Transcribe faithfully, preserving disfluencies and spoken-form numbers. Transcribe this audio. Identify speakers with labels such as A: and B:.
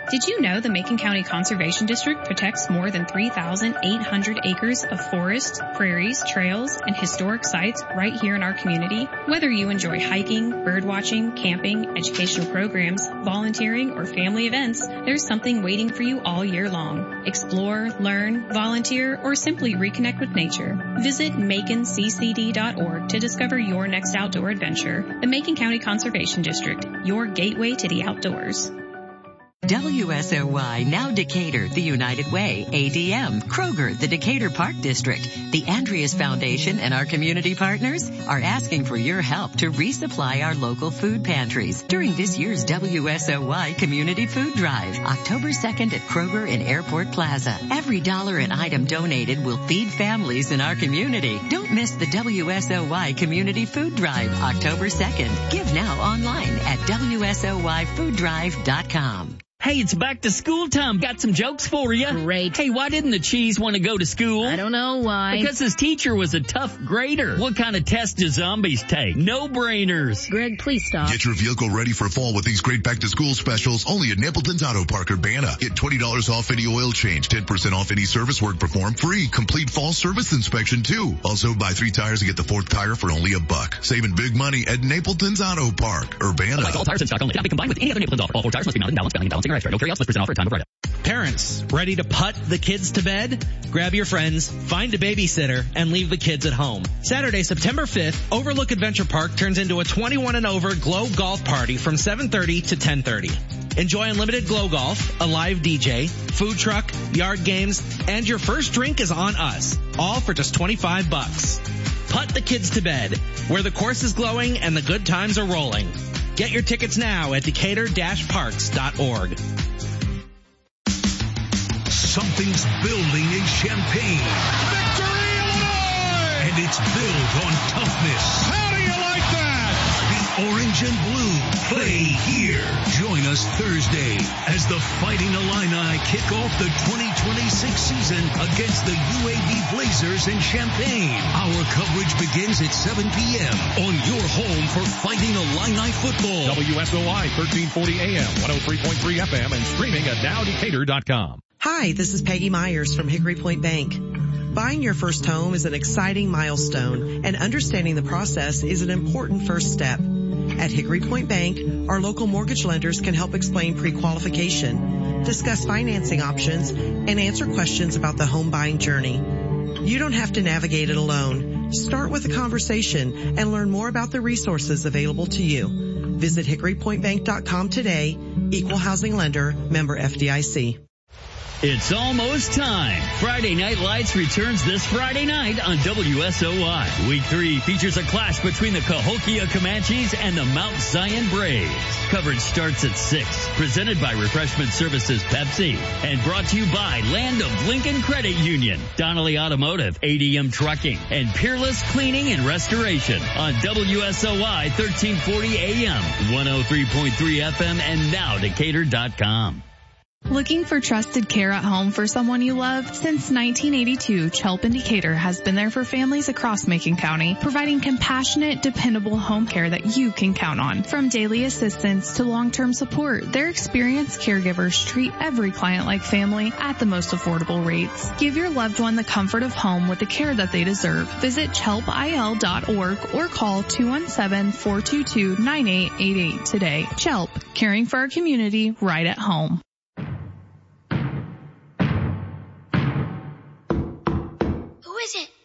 A: Did you know the Macon County Conservation District protects more than three thousand eight hundred acres of forests, prairies, trails, and historic sites right here in our community? Whether you enjoy hiking, birdwatching, camping, educational programs, volunteering, or family events, there's something waiting for you all year long. Explore, learn, volunteer, or simply reconnect with nature. Visit macon c c d dot org to discover your next outdoor adventure. The Macon County Conservation District, your gateway to the outdoors.
B: W S O Y, now Decatur, the United Way, A D M, Kroger, the Decatur Park District, the Andreas Foundation, and our community partners are asking for your help to resupply our local food pantries during this year's W S O Y Community Food Drive, October second at Kroger in Airport Plaza. Every dollar an item donated will feed families in our community. Don't miss the W S O Y Community Food Drive, October second. Give now online at W S O Y food drive dot com.
C: Hey, it's back to school time. Got some jokes for you.
D: Great.
C: Hey, why didn't the cheese want to go to school?
D: I don't know why.
C: Because his teacher was a tough grader. What kind of test do zombies take? No-brainers.
D: Greg, please stop.
E: Get your vehicle ready for fall with these great back-to-school specials only at Napleton's Auto Park, Urbana. Get twenty dollars off any oil change, ten percent off any service work performed, free complete fall service inspection too. Also, buy three tires and get the fourth tire for only a buck. Saving big money at Napleton's Auto Park, Urbana.
C: Like all tires in stock only. Cannot be combined with any other Napleton's offer. All four tires must be mounted, balanced, balancing, balancing, or extra. No carry outs must present offer at time of write-up.
F: Parents, ready to put the kids to bed? Grab your friends, find a babysitter, and leave the kids at home. Saturday, September fifth, Overlook Adventure Park turns into a twenty-one and over Glow Golf Party from seven thirty to ten thirty. Enjoy unlimited Glow Golf, a live D J, food truck, yard games, and your first drink is on us. All for just twenty-five bucks. Put the kids to bed, where the course is glowing and the good times are rolling. Get your tickets now at decatur dash parks dot org.
G: Something's building in Champaign.
H: Victory, Illinois!
G: And it's built on toughness.
H: How do you like that?
G: The orange and blue play here. Join us Thursday as the Fighting Illini kick off the twenty twenty-six season against the U A B Blazers in Champaign. Our coverage begins at seven p.m. on your home for Fighting Illini football.
H: W S O I thirteen forty A M, one oh three point three F M, and streaming at now decatur dot com.
I: Hi, this is Peggy Myers from Hickory Point Bank. Buying your first home is an exciting milestone, and understanding the process is an important first step. At Hickory Point Bank, our local mortgage lenders can help explain pre-qualification, discuss financing options, and answer questions about the home buying journey. You don't have to navigate it alone. Start with a conversation and learn more about the resources available to you. Visit hickory point bank dot com today. Equal housing lender, member F D I C.
C: It's almost time. Friday Night Lights returns this Friday night on W S O I. Week three features a clash between the Cahokia Comanches and the Mount Zion Braves. Coverage starts at six. Presented by Refreshment Services Pepsi. And brought to you by Land of Lincoln Credit Union, Donnelly Automotive, A D M Trucking, and Peerless Cleaning and Restoration on W S O I thirteen forty A M, one oh three point three F M, and now decatur dot com.
J: Looking for trusted care at home for someone you love? Since nineteen eighty-two, Chelp in Decatur has been there for families across Macon County, providing compassionate, dependable home care that you can count on. From daily assistance to long-term support, their experienced caregivers treat every client like family at the most affordable rates. Give your loved one the comfort of home with the care that they deserve. Visit chelp I L dot org or call two one seven, four two two, nine eight eight eight today. Chelp, caring for our community right at home.
K: Who is it?